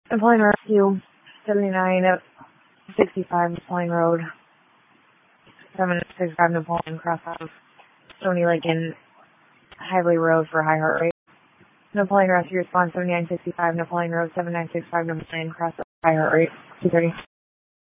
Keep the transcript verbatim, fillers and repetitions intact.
Napoleon Rescue, seventy-nine sixty-five Napoleon Road, seven sixty-five Napoleon, cross off Stony Lake and Highway Road for high heart rate. Napoleon Rescue response, seventy-nine sixty-five Napoleon Road, seven nine six five Napoleon, cross off high heart rate, two thirty.